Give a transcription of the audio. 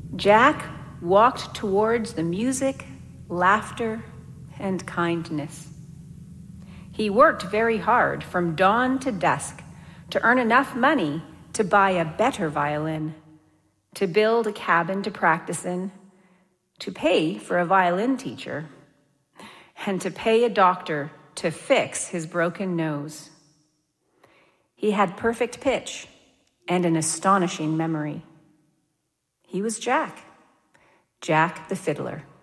Jack walked towards the music, laughter, and kindness. He worked very hard from dawn to dusk to earn enough money to buy a better violin, to build a cabin to practice in, to pay for a violin teacher, and to pay a doctor to fix his broken nose. He had perfect pitch and an astonishing memory. He was Jack the fiddler.